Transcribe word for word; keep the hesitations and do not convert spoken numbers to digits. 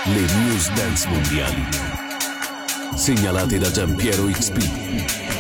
Le news dance mondiali segnalate da Giampiero X P.